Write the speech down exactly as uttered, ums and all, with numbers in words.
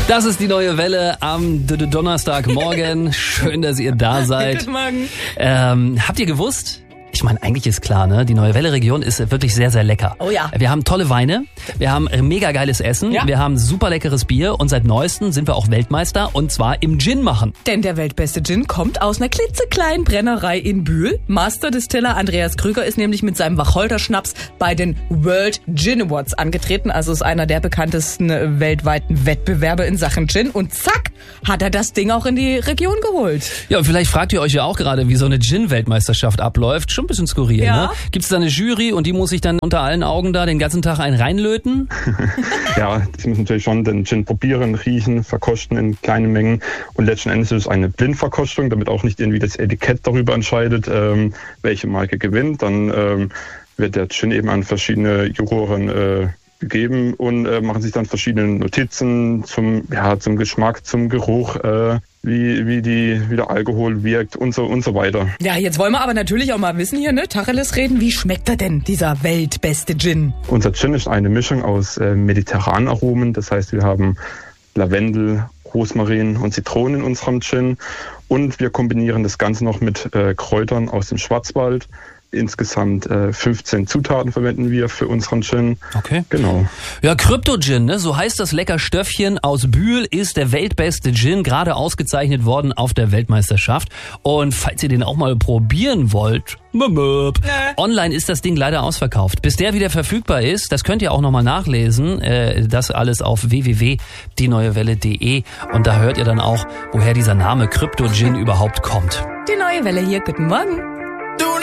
Das ist die neue Welle am D- D- Donnerstagmorgen. Schön, dass ihr da seid. Guten Morgen. Ähm, habt ihr gewusst? Ich meine, eigentlich ist klar, ne? Die neue Welle-Region ist wirklich sehr, sehr lecker. Oh ja. Wir haben tolle Weine, wir haben mega geiles Essen, Ja. wir haben super leckeres Bier und seit neuestem sind wir auch Weltmeister und zwar im Gin machen. Denn der weltbeste Gin kommt aus einer klitzekleinen Brennerei in Bühl. Master Distiller Andreas Krüger ist nämlich mit seinem Wacholder-Schnaps bei den World Gin Awards angetreten. Also ist einer der bekanntesten weltweiten Wettbewerbe in Sachen Gin. Und zack, hat er das Ding auch in die Region geholt. Ja, und vielleicht fragt ihr euch ja auch gerade, wie so eine Gin-Weltmeisterschaft abläuft. Schon ein bisschen skurril, Ja. ne? Gibt es da eine Jury und die muss sich dann unter allen Augen da den ganzen Tag einen reinlöten? Ja, die müssen natürlich schon den Gin probieren, riechen, verkosten in kleinen Mengen. Und letzten Endes ist es eine Blindverkostung, damit auch nicht irgendwie das Etikett darüber entscheidet, ähm, welche Marke gewinnt. Dann ähm, wird der Gin eben an verschiedene Juroren äh, gegeben und äh, machen sich dann verschiedene Notizen zum, ja, zum Geschmack, zum Geruch, äh, wie, wie, die, wie der Alkohol wirkt und so, und so weiter. Ja, jetzt wollen wir aber natürlich auch mal wissen hier, ne? Tacheles reden. Wie schmeckt er denn, dieser weltbeste Gin? Unser Gin ist eine Mischung aus äh, mediterranen Aromen. Das heißt, wir haben Lavendel, Rosmarin und Zitronen in unserem Gin. Und wir kombinieren das Ganze noch mit äh, Kräutern aus dem Schwarzwald. Insgesamt äh, fünfzehn Zutaten verwenden wir für unseren Gin. Okay. Genau. Ja, Krypto-Gin, ne? So heißt das lecker Stöffchen aus Bühl, ist der weltbeste Gin, gerade ausgezeichnet worden auf der Weltmeisterschaft. Und falls ihr den auch mal probieren wollt, möp, online ist das Ding leider ausverkauft. Bis der wieder verfügbar ist, das könnt ihr auch nochmal nachlesen, äh, das alles auf w w w punkt die neue welle punkt de und da hört ihr dann auch, woher dieser Name Krypto-Gin überhaupt kommt. Die neue Welle hier. Guten Morgen.